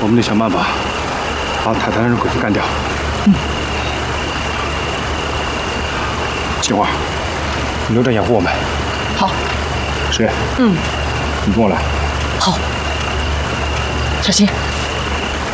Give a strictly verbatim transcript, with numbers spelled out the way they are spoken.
我们得想办法把塔台上的鬼子干掉。 嗯。 青花，你留着掩护我们。 好。 石岩。 嗯。 你跟我来。 好。小心。